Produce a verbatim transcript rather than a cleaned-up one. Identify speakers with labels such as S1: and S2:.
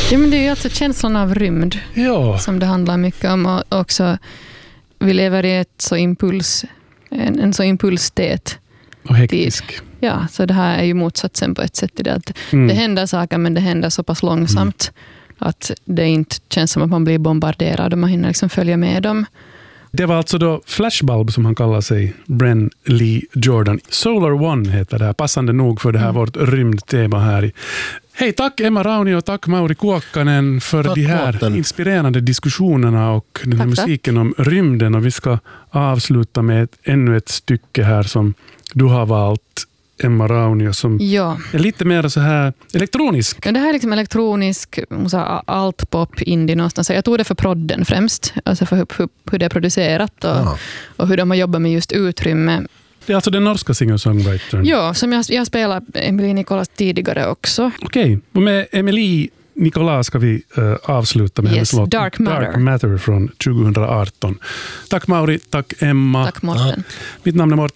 S1: Ja, men det är ju alltså känslan av rymd
S2: ja.
S1: som det handlar mycket om. Och också, vi lever i ett så impuls, en, en så impulstät
S2: och hektisk.
S1: tid. Ja, så det här är ju motsatsen på ett sätt i det att
S2: Mm.
S1: det händer saker, men det händer så pass långsamt mm. att det inte känns som att man blir bombarderad och man hinner liksom följa med dem.
S2: Det var alltså då Flashbulb som han kallar sig, Bren Lee Jordan. Solar One heter det här, passande nog för det här mm. vårt rymdtema här. Hej, tack Emma Raunio och tack Mauri Kuokkanen för tack de här maten. inspirerande diskussionerna och den här tack, musiken tack. om rymden. Och vi ska avsluta med ett, ännu ett stycke här som du har valt, Emma Raunio, som
S1: ja.
S2: är lite mer så här elektronisk.
S1: Ja, det här är liksom elektronisk, alt-pop, indie någonstans. Jag tog det för prodden främst, alltså för hur, hur, hur det är producerat och, ja. och hur de har jobbat med just utrymme.
S2: Det är alltså den norska singer-songwritern.
S1: Ja, som jag, jag spelat Emilie Nicolas tidigare också.
S2: Okej, okay. Och med Emilie Nicolas ska vi uh, avsluta med
S1: yes,
S2: hennes låt
S1: Dark Matter.
S2: Dark Matter från tjugoarton. Tack Mauri, tack Emma.
S1: Tack Morten.
S2: Mitt namn är Morten.